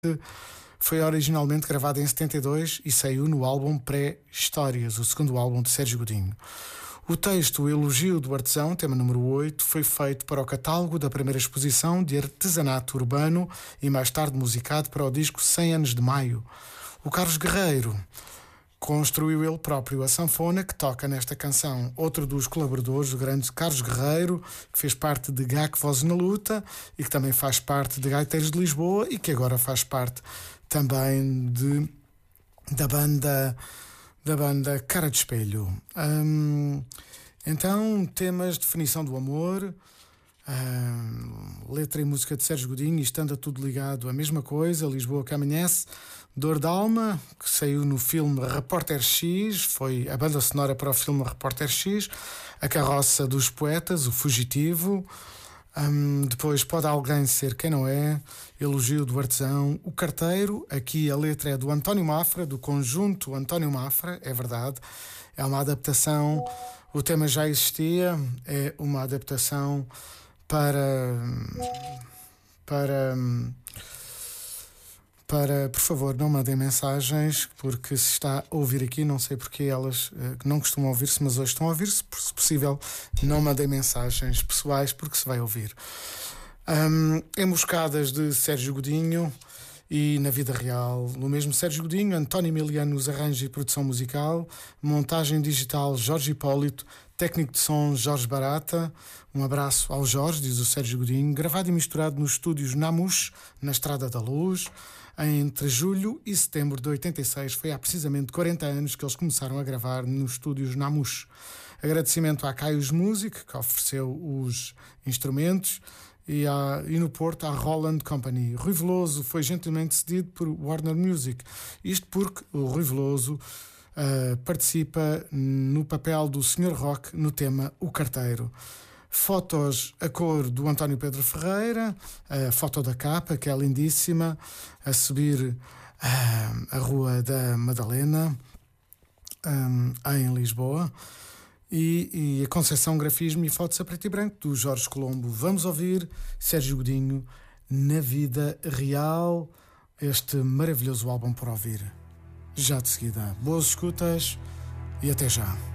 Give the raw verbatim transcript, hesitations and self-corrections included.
Foi originalmente gravado em setenta e dois e saiu no álbum Pré-Histórias, o segundo álbum de Sérgio Godinho. O texto O Elogio do Artesão, tema número oito, foi feito para o catálogo da primeira exposição de artesanato urbano e mais tarde musicado para o disco cem anos de Maio. O Carlos Guerreiro construiu ele próprio a sanfona que toca nesta canção. Outro dos colaboradores, o grande Carlos Guerreiro, que fez parte de G A C Voz na Luta e que também faz parte de Gaiteiros de Lisboa e que agora faz parte também de, da banda da banda Cara de Espelho. Hum, então, temas, definição do amor, hum, letra e música de Sérgio Godinho, e estando tudo ligado à mesma coisa, Lisboa que amanhece, Dor d'Alma, que saiu no filme Repórter X, foi a banda sonora para o filme Repórter X, A Carroça dos Poetas, O Fugitivo, um, depois Pode Alguém Ser Quem Não É, Elogio do Artesão, O Carteiro, aqui a letra é do António Mafra, do conjunto António Mafra, é verdade, é uma adaptação, o tema já existia, é uma adaptação para... para Para, por favor, não mandem mensagens, porque se está a ouvir aqui, não sei porque elas eh, não costumam ouvir-se, mas hoje estão a ouvir-se, por se possível, não mandem mensagens pessoais, porque se vai ouvir. Um, Emboscadas de Sérgio Godinho e na vida real, no mesmo Sérgio Godinho, António Emiliano nos arranjos e produção musical, montagem digital Jorge Hipólito, técnico de som Jorge Barata, um abraço ao Jorge, diz o Sérgio Godinho, gravado e misturado nos estúdios Namus, na Estrada da Luz, entre julho e setembro de oitenta e seis, foi há precisamente quarenta anos que eles começaram a gravar nos estúdios Namus. Agradecimento à Caios Music, que ofereceu os instrumentos, e, à, e no Porto à Roland Company. Rui Veloso foi gentilmente cedido por Warner Music, isto porque o Rui Veloso uh, participa no papel do senhor Rock no tema O Carteiro. Fotos a cor do António Pedro Ferreira, a foto da capa, que é lindíssima, a subir uh, a Rua da Madalena, um, em Lisboa, e, e a Conceição Grafismo e Fotos a preto e branco, do Jorge Colombo. Vamos ouvir Sérgio Godinho na vida real, este maravilhoso álbum por ouvir. Já de seguida, boas escutas e até já.